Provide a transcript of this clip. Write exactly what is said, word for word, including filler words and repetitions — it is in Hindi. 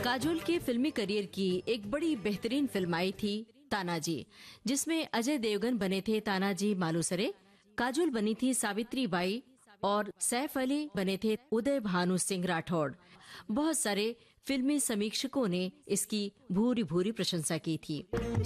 काजोल के फिल्मी करियर की एक बड़ी बेहतरीन फिल्म आई थी तानाजी, जिसमें अजय देवगन बने थे तानाजी मालुसरे, काजोल बनी थी सावित्री बाई और सैफ अली बने थे उदय भानु सिंह राठौड़। बहुत सारे फिल्मी समीक्षकों ने इसकी भूरी भूरी प्रशंसा की थी।